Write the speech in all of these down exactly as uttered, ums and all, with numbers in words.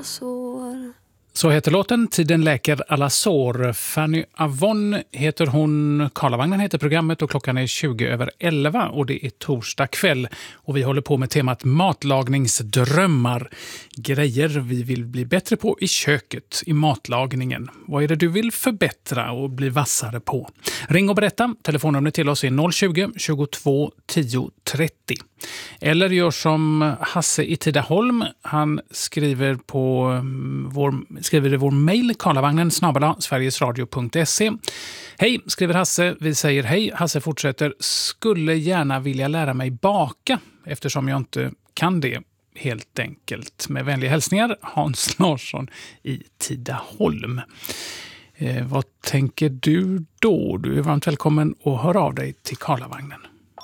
alla sår. Så heter låten Tiden läker alla sår. Fanny Avon heter hon, Karlavagnen heter programmet och klockan är tjugo över elva och det är torsdag kväll. Och vi håller på med temat matlagningsdrömmar. Grejer vi vill bli bättre på i köket, i matlagningen. Vad är det du vill förbättra och bli vassare på? Ring och berätta. Telefonnumret till oss är noll tjugo, tjugotvå, tio, trettio. Eller gör som Hasse i Tidaholm. Han skriver på vår, skriver i vår mejl karlavagnen snabel-a sverigesradio punkt se. Hej, skriver Hasse. Vi säger hej. Hasse fortsätter. Skulle gärna vilja lära mig baka eftersom jag inte kan det helt enkelt. Med vänliga hälsningar, Hans Larsson i Tidaholm. Eh, vad tänker du då? Du är varmt välkommen och hör av dig till Karlavagnen.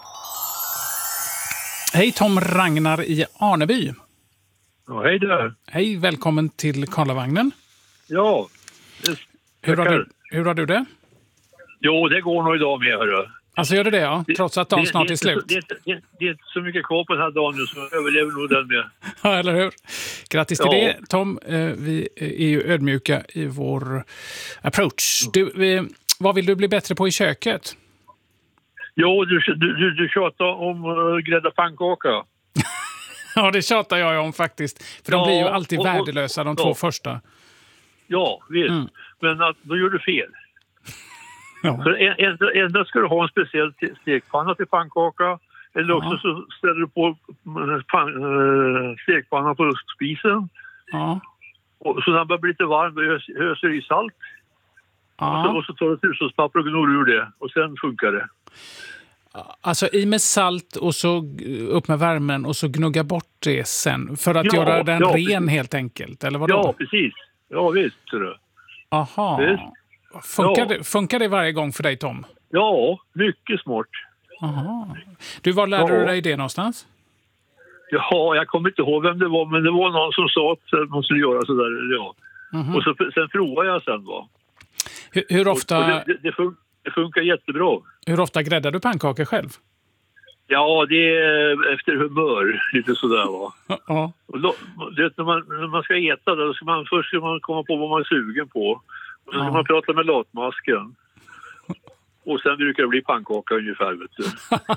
Hej, Tom Ragnar i Arneby. Ja, hej där. Hej, välkommen till Karlavagnen. Ja, hur har, du, hur har du det? Jo, det går nog idag med, hörru. Alltså gör det det, ja? Trots att dagen det, snart det, är slut. Det, det, det, det är inte så mycket kvar på den här dagen nu, så jag överlever nog den med. Ja, eller hur? Grattis till ja. det, Tom. Vi är ju ödmjuka i vår approach. Du, vi, vad vill du bli bättre på i köket? Jo, du, du, du, du tjatar om uh, grädda pannkaka. Ja, det tjatar jag om faktiskt. För ja, de blir ju alltid och, och, värdelösa, de ja. två första. Ja, visst. Mm. Men att, då gör du fel. Ja. För ändå, ändå ska du ha en speciell stekpanna till pannkaka. Eller också ja. så ställer du på pan, äh, stekpannan på spisen. Ja. Och så när den börjar bli lite varm, då öser du i salt. Ja. Och, så, och så tar du ett hushållspapper och gnor ur det. Och sen funkar det. Alltså i med salt och så upp med värmen och så gnugga bort det sen. För att ja, göra den ja, ren precis. helt enkelt. Eller vadå? Ja, precis. Ja, visst. Du. Aha. Visst. Funkar, ja. det, funkar det varje gång för dig, Tom? Ja, mycket smart. Aha. Du, var lärde ja. du dig det någonstans? Ja, jag kommer inte ihåg vem det var, men det var någon som sa att man skulle göra sådär. Ja. Mm-hmm. Och så, sen provade jag sen. Va? Hur, hur ofta... Och, och det, det, fun- det funkar jättebra. Hur ofta gräddar du pannkakor själv? Ja, det är efter humör, lite sådär va. Ja. Och då, det, när, man, när man ska äta, då ska man, först ska man komma på vad man är sugen på. Och sen ska ja. man prata med latmasken. Och sen brukar det bli pannkaka ungefär, vet du.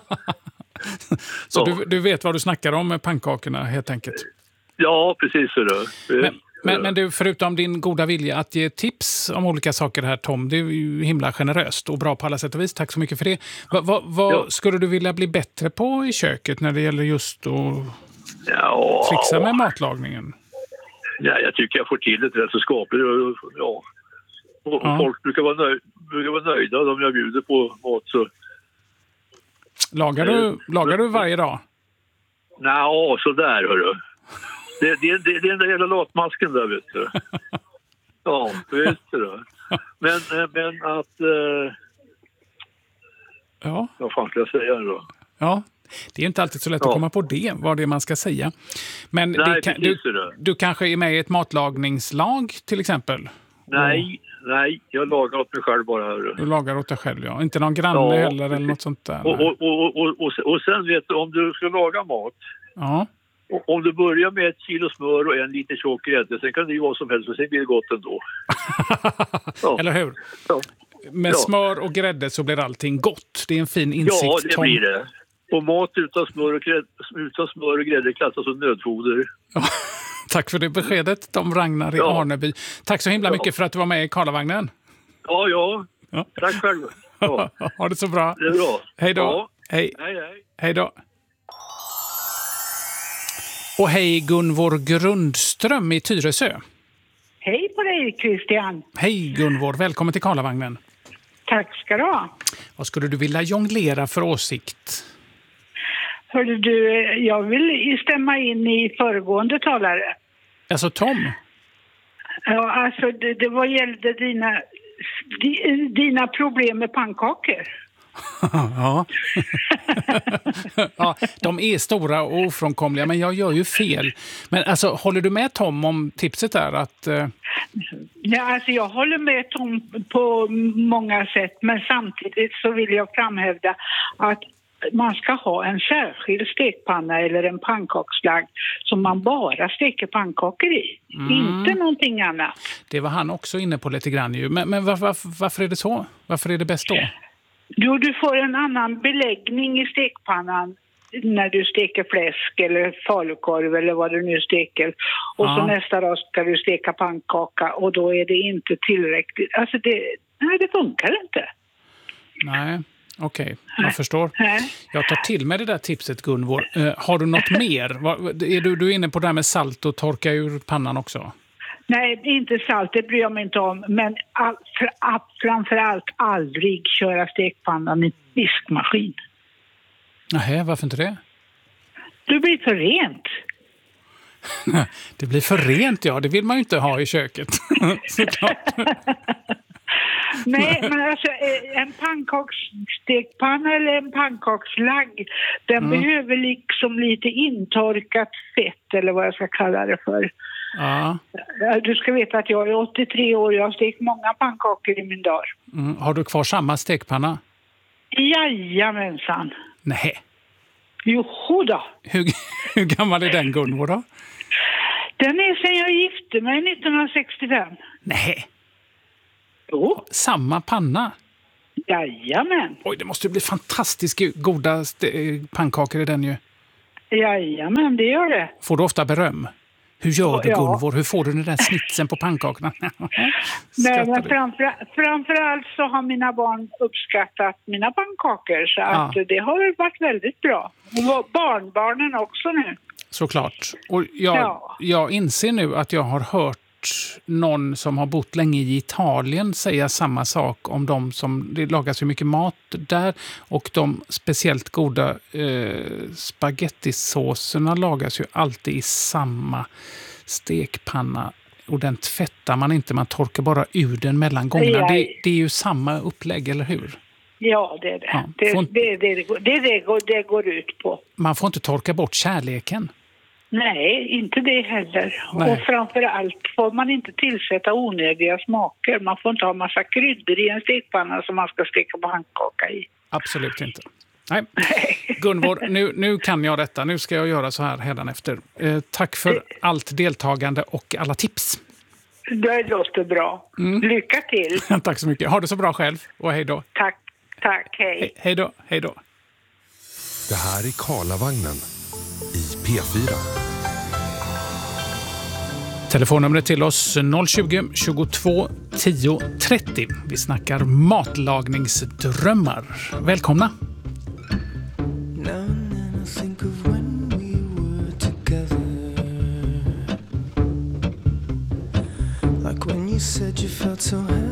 Så ja. du, du vet vad du snackar om med pannkakorna helt enkelt? Ja, precis så det. Men, men, men du, förutom din goda vilja att ge tips om olika saker här, Tom, det är ju himla generöst och bra på alla sätt och vis. Tack så mycket för det. Va, va, vad ja. skulle du vilja bli bättre på i köket när det gäller just att ja. trixa med matlagningen? Ja, jag tycker jag får till det rätt så skapligt. Ja. Och ja. folk brukar vara, nöj, brukar vara nöjda om jag bjuder på mat. Så. Lagar, du, lagar du varje dag? Nej, så där hörru. Det, det, det, det är den där jävla latmasken där, vet du. Ja, vet du. Men, men att... Eh, ja. Vad fan ska jag säga då? Ja, det är inte alltid så lätt ja. att komma på det, vad det är man ska säga. Men Nej, det kan, du, du kanske är med i ett matlagningslag till exempel? Nej, och, nej, jag lagar åt mig själv bara. Hörru. Du lagar åt dig själv, ja. Inte någon granne ja, heller eller något sånt där. Och, och, och, och, och, och sen vet du, om du ska laga mat... Ja. Om du börjar med ett kilo smör och en liter tjock grädde, sen kan det ju vara som helst och sen blir det gott ändå. Ja. Eller hur? Ja. Med ja. smör och grädde så blir allting gott. Det är en fin insikt. Ja, det Tom. blir det. Och mat utan smör och grädde, utan smör och grädde klassas som nödfoder. Ja. Tack för det beskedet, Tom Ragnar i ja. Arneby. Tack så himla ja. mycket för att du var med i Karlavagnen. Ja, ja. ja. Tack själv. Ja. Ha det så bra. Det är bra. Hej då. Ja. Hej. Hej, hej. Hej då. Och hej Gunvor Grundström i Tyresö. Hej på dig Christian. Hej Gunvor, välkommen till Karlavagnen. Tack ska du ha. Vad skulle du vilja jonglera för åsikt? Hörde du, jag vill stämma in i föregående talare. Alltså Tom? Ja, alltså det, det var gällde dina, dina problem med pannkakor. Ja. Ja, de är stora och ofrånkomliga, men jag gör ju fel. Men alltså, håller du med Tom om tipset där? Att, uh... ja, alltså jag håller med Tom på många sätt, men samtidigt så vill jag framhävda att man ska ha en särskild stekpanna eller en pannkakslagg som man bara steker pannkakor i. Mm. Inte någonting annat. Det var han också inne på lite grann ju. Men, men varför, varför, varför är det så? Varför är det bäst då? Jo, du får en annan beläggning i stekpannan när du steker fläsk eller falukorv eller vad du nu steker. Och ja. Så nästa dag ska du steka pannkaka och då är det inte tillräckligt. Alltså det, nej, det funkar inte. Nej, okej. Okay. Jag förstår. Jag tar till med det där tipset, Gunvor. Uh, har du något mer? Är du, du är inne på det här med salt och torka ur pannan också? Nej, det är inte salt, det bryr jag mig inte om. Men all, för, framförallt aldrig köra stekpannan i diskmaskin. Nej, varför inte det? Det blir för rent. Det blir för rent, ja. Det vill man ju inte ha i köket. Såklart. Nej, men alltså en pannkaksstekpanna eller en pannkakslagg, den mm. behöver liksom lite intorkat fett eller vad jag ska kalla det för. Ja. Du ska veta att jag är åttiotre år och jag har stekt många pannkakor i min dag. Mm. Har du kvar samma stekpanna? Jajamensan. Nej. Jo då. Hur, hur gammal är den, Gunvor då? Den är sedan jag gifte mig nittonhundrasextiofem. Nej. Jo. Samma panna? Jajamän. Oj, det måste bli fantastiskt goda st- pannkakor i den ju. Jajamän, det gör det. Får du ofta beröm? Hur gör du, ja. Gunvor? Hur får du den där snitsen på pannkakorna? Nej, men framför, framförallt så har mina barn uppskattat mina pannkakor. Så ja. att det har varit väldigt bra. Och barnbarnen också nu. Såklart. Och jag, ja. jag inser nu att jag har hört någon som har bott länge i Italien säga samma sak om dem som, det lagas så mycket mat där och de speciellt goda eh, spagettisåserna lagas ju alltid i samma stekpanna och den tvättar man inte, man torkar bara ur den mellan gångerna. Det, det är ju samma upplägg, eller hur? Ja, det är det. Ja, det, inte, det, det, det, det, det, går, det går ut på. Man får inte torka bort kärleken. Nej, inte det heller. Nej. Och framförallt får man inte tillsätta onödiga smaker. Man får inte ha massa kryddor i en stekpanna som man ska steka pannkaka i. Absolut inte. Nej. Gunvor, nu, nu kan jag detta. Nu ska jag göra så här hädanefter. Eh, tack för det... allt deltagande och alla tips. Det låter bra. Mm. Lycka till. Tack så mycket. Ha det så bra själv och hej då. Tack, tack. Hej. He- hej då, hej då. Det här är Karlavagnen i P fyra. Telefonnumret till oss noll tjugo, tjugotvå, tio, trettio. Vi snackar matlagningsdrömmar. Välkomna! Like when you said you felt so happy